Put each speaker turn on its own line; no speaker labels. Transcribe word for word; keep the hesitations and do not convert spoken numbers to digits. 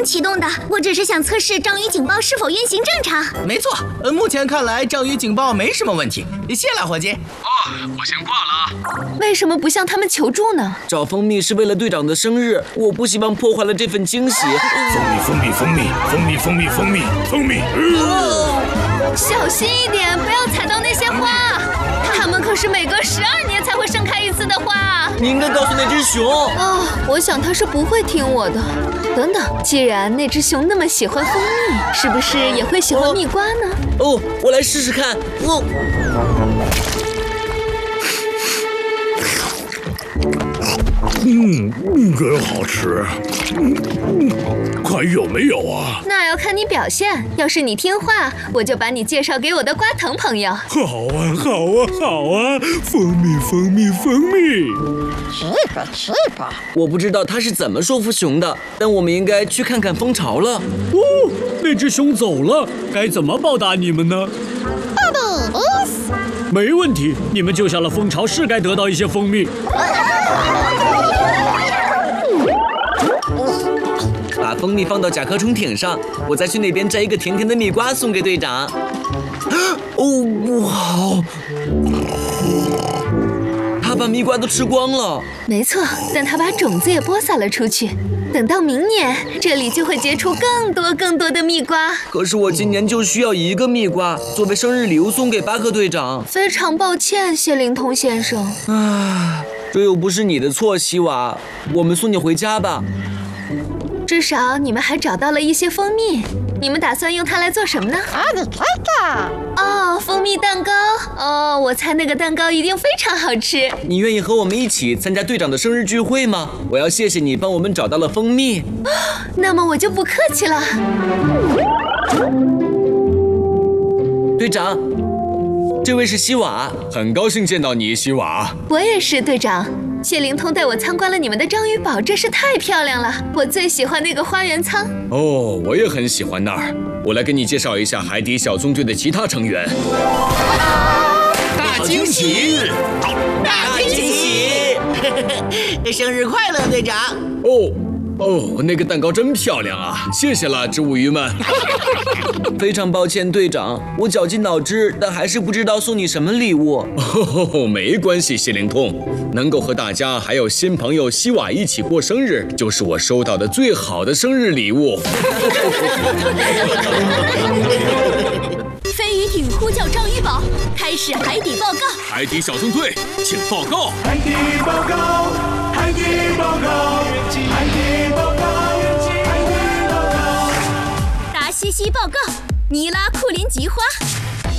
动启动的，我只是想测试章鱼警报是否运行正常。
没错，呃，目前看来章鱼警报没什么问题。谢了，伙计。
哦，我先挂了啊。
为什么不向他们求助呢？
找蜂蜜是为了队长的生日，我不希望破坏了这份惊喜。
蜂蜜，蜂蜜，蜂蜜，蜂蜜，蜂蜜，蜂蜜，蜂蜜。
哦，小心一点，不要踩到那些花，它们可是每隔十二年才会盛开一次的花。
你应该告诉那只熊。
哦，我想它是不会听我的。等等，既然那只熊那么喜欢蜂蜜，是不是也会喜欢蜜瓜呢？
哦，我来试试看。哦。
嗯，嗯，真好吃。嗯嗯，还有没有啊？
那要看你表现。要是你听话，我就把你介绍给我的瓜藤朋友。
好啊，好啊，好啊！蜂蜜，蜂蜜，蜂蜜。
吃吧，吃吧。
我不知道他是怎么说服熊的，但我们应该去看看蜂巢了。
哦，那只熊走了，该怎么报答你们呢？没问题，你们救下了蜂巢，是该得到一些蜂蜜。
把蜂蜜放到甲壳虫艇上，我再去那边摘一个甜甜的蜜瓜送给队长。哦，哇！他把蜜瓜都吃光了。
没错，但他把种子也播撒了出去。等到明年，这里就会结出更多更多的蜜瓜。
可是我今年就需要一个蜜瓜，作为生日礼物送给巴克队长。
非常抱歉，谢灵通先生。
唉，这又不是你的错，希瓦。我们送你回家吧。
至少你们还找到了一些蜂蜜，你们打算用它来做什么呢？
啊，你看看。
哦，蜂蜜蛋糕。哦，我猜那个蛋糕一定非常好吃。
你愿意和我们一起参加队长的生日聚会吗？我要谢谢你帮我们找到了蜂蜜。
那么我就不客气了。
队长，这位是希瓦，
很高兴见到你，希瓦。
我也是，队长。谢灵通带我参观了你们的章鱼堡，真是太漂亮了！我最喜欢那个花园舱。
哦，我也很喜欢那儿。我来给你介绍一下海底小纵队的其他成员。
大惊喜！
大惊喜！
生日快乐，队长！
哦哦，那个蛋糕真漂亮啊！谢谢了，植物鱼们。
非常抱歉，队长，我绞尽脑汁，但还是不知道送你什么礼物。
哦，没关系，谢灵通，能够和大家还有新朋友希瓦一起过生日，就是我收到的最好的生日礼物。
飞鱼艇呼叫章鱼堡，开始海底报告。
海底小纵队，请报告。
海底报告，海底报告，海底报告，海底报告。
达西西报告，尼拉库林菊花。